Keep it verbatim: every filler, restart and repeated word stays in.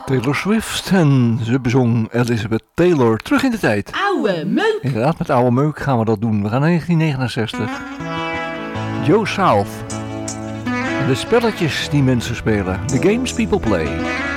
Taylor Swift en ze bezong Elizabeth Taylor terug in de tijd. Oude meuk! Inderdaad, met oude meuk gaan we dat doen. We gaan naar negentien negenenzestig. Joe South. De spelletjes die mensen spelen. The games people play.